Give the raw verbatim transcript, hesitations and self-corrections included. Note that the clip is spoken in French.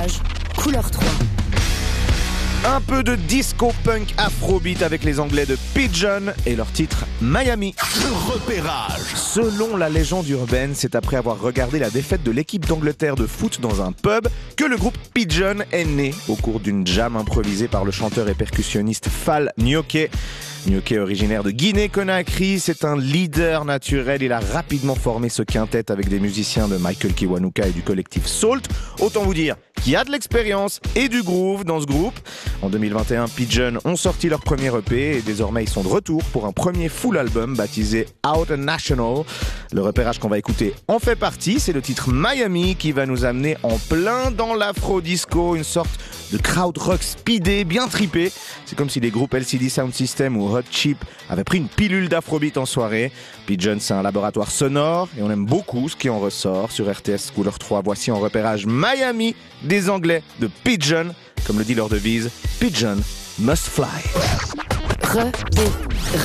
repérage, couleur trois. Un peu de disco punk afrobeat avec les Anglais de Pigeon et leur titre Miami. Le repérage. Selon la légende urbaine, c'est après avoir regardé la défaite de l'équipe d'Angleterre de foot dans un pub que le groupe Pigeon est né au cours d'une jam improvisée par le chanteur et percussionniste Fal Nyoke. Nyoke, originaire de Guinée-Conakry, c'est un leader naturel. Il a rapidement formé ce quintet avec des musiciens de Michael Kiwanuka et du collectif Salt. Autant vous dire qu'il y a de l'expérience et du groove dans ce groupe. En deux mille vingt et un, Pigeon ont sorti leur premier E P et désormais ils sont de retour pour un premier full album baptisé Out National. Le repérage qu'on va écouter en fait partie, c'est le titre Miami qui va nous amener en plein dans l'afro-disco, une sorte de crowd rock speedé, bien trippé. C'est comme si les groupes L C D Sound System ou Hot Chip avaient pris une pilule d'afrobeat en soirée. Pigeon, c'est un laboratoire sonore et on aime beaucoup ce qui en ressort. Sur R T S Couleur trois, voici en repérage Miami des Anglais de Pigeon. Comme le dit leur devise, Pigeon must fly. Repérage.